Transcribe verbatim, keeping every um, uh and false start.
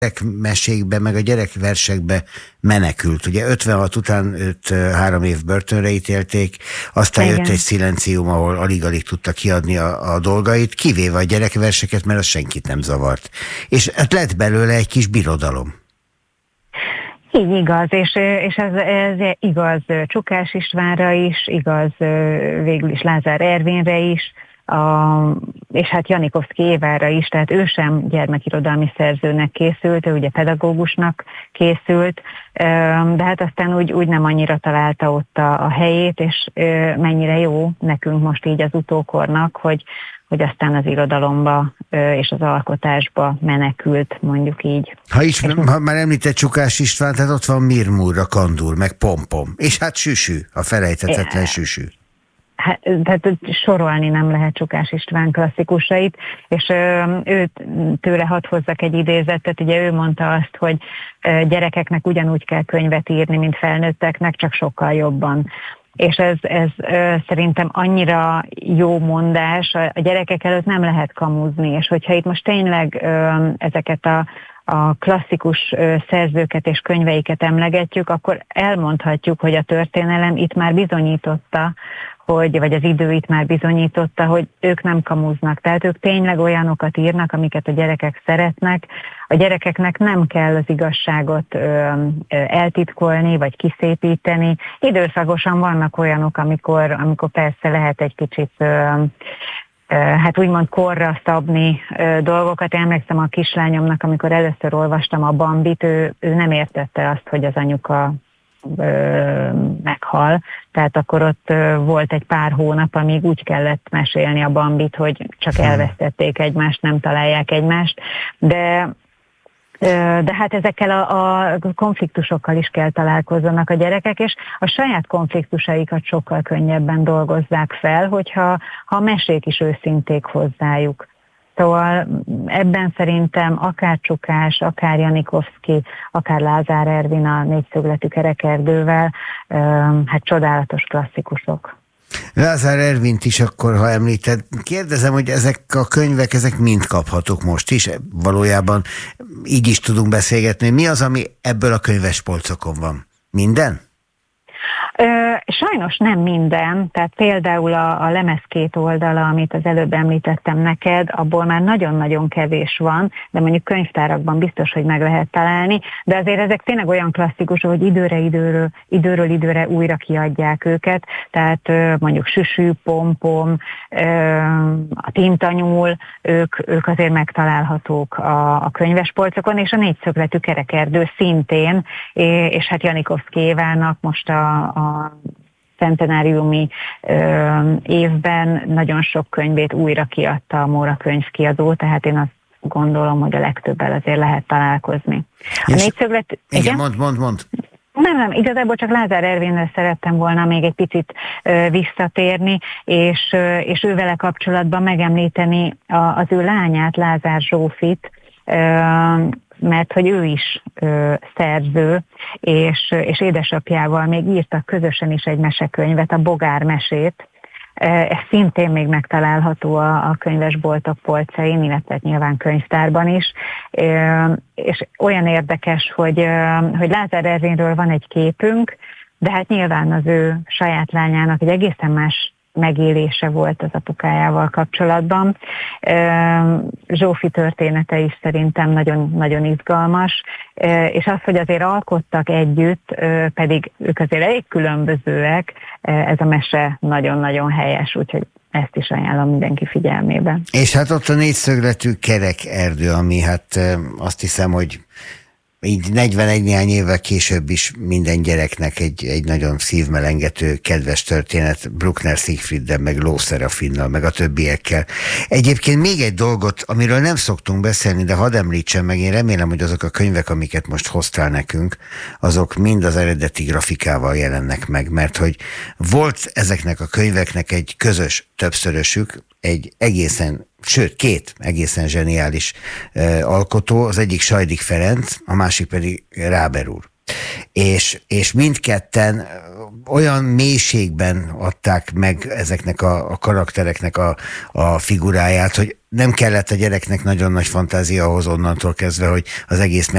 gyerekmesékbe, meg a gyerekversekbe menekült. Ugye ötvenhat után őt három év börtönre ítélték, aztán Igen. jött egy szilencium, ahol alig-alig tudta kiadni a, a dolgait, kivéve a gyerekverseket, mert az senkit nem zavart. És hát lett belőle egy kis birodalom. Így igaz, és, és ez, ez igaz Csukás Istvánra is, igaz végül is Lázár Ervinre is, A, és hát Janikovszky Évára is, tehát ő sem gyermekirodalmi szerzőnek készült, ő ugye pedagógusnak készült, de hát aztán úgy, úgy nem annyira találta ott a, a helyét, és mennyire jó nekünk most így az utókornak, hogy, hogy aztán az irodalomba és az alkotásba menekült, mondjuk így. Ha, is, ha már említett Csukás István, tehát ott van Mirmúr, a Kandúr, meg Pompom, és hát Süsű, a felejthetetlen Süsű. Hát, tehát sorolni nem lehet Csukás István klasszikusait, és ö, őt tőle hadd hozzak egy idézetet, ugye ő mondta azt, hogy ö, gyerekeknek ugyanúgy kell könyvet írni, mint felnőtteknek, csak sokkal jobban. És ez, ez ö, szerintem annyira jó mondás, a, a gyerekek előtt nem lehet kamuzni, és hogyha itt most tényleg ö, ezeket a a klasszikus szerzőket és könyveiket emlegetjük, akkor elmondhatjuk, hogy a történelem itt már bizonyította, hogy, vagy az idő itt már bizonyította, hogy ők nem kamuznak. Tehát ők tényleg olyanokat írnak, amiket a gyerekek szeretnek. A gyerekeknek nem kell az igazságot ö, ö, eltitkolni, vagy kiszépíteni. Időszakosan vannak olyanok, amikor, amikor persze lehet egy kicsit... Ö, hát úgymond korra szabni dolgokat. Én emlékszem a kislányomnak, amikor először olvastam a Bambit, ő, ő nem értette azt, hogy az anyuka ö, meghal. Tehát akkor ott ö, volt egy pár hónap, amíg úgy kellett mesélni a Bambit, hogy csak elvesztették egymást, nem találják egymást. De De hát ezekkel a, a konfliktusokkal is kell találkozzanak a gyerekek, és a saját konfliktusaikat sokkal könnyebben dolgozzák fel, hogyha ha a mesék is őszinték hozzájuk. Szóval ebben szerintem akár Csukás, akár Janikovszky, akár Lázár Ervin a Négyszögletű kerekerdővel, hát csodálatos klasszikusok. Lázár Ervint is akkor, ha említed, kérdezem, hogy ezek a könyvek, ezek mind kaphatók most is, valójában így is tudunk beszélgetni. Mi az, ami ebből a könyvespolcokon van? Minden? Ö, sajnos nem minden, tehát például a, a lemez két oldala, amit az előbb említettem neked, abból már nagyon-nagyon kevés van, de mondjuk könyvtárakban biztos, hogy meg lehet találni, de azért ezek tényleg olyan klasszikusok, hogy időre, időről, időről időre újra kiadják őket, tehát ö, mondjuk Süsű, Pompom, ö, a Tintanyúl, ők, ők azért megtalálhatók a, a könyvespolcokon, és a Négyszögletű kerekerdő szintén, és hát Janikovszky Évának most a, a a centenáriumi ö, évben nagyon sok könyvét újra kiadta a Móra könyvkiadó, tehát én azt gondolom, hogy a legtöbbel azért lehet találkozni. A négyszöglet... Igen, igen? mond, mond, mond. Nem, nem, igazából csak Lázár Ervinre szerettem volna még egy picit ö, visszatérni, és, ö, és ővele kapcsolatban megemlíteni a, az ő lányát, Lázár Zsófit, ö, mert hogy ő is ö, szerző, és, és édesapjával még írtak közösen is egy mesekönyvet, a Bogár mesét. Ez szintén még megtalálható a, a könyvesboltok polcain, illetve nyilván könyvtárban is. És olyan érdekes, hogy, hogy Lázár Ervinről van egy képünk, de hát nyilván az ő saját lányának egy egészen más megélése volt az apukájával kapcsolatban. Zsófi története is szerintem nagyon, nagyon izgalmas, és az, hogy azért alkottak együtt, pedig ők azért elég különbözőek, ez a mese nagyon-nagyon helyes, úgyhogy ezt is ajánlom mindenki figyelmébe. És hát ott a Négyszögletű kerekerdő, ami hát azt hiszem, hogy így negyvenegy néhány évvel később is minden gyereknek egy, egy nagyon szívmelengető, kedves történet Bruckner Siegfrieddel, meg Ló Szerafinnal, meg a többiekkel. Egyébként még egy dolgot, amiről nem szoktunk beszélni, de hadd említsem meg, én remélem, hogy azok a könyvek, amiket most hoztál nekünk, azok mind az eredeti grafikával jelennek meg, mert hogy volt ezeknek a könyveknek egy közös többszörösük, egy egészen, sőt, két egészen zseniális uh, alkotó, az egyik Sajdik Ferenc, a másik pedig Ráber úr. És, és mindketten olyan mélységben adták meg ezeknek a, a karaktereknek a, a figuráját, hogy nem kellett a gyereknek nagyon nagy fantázia ahhoz onnantól kezdve, hogy az egész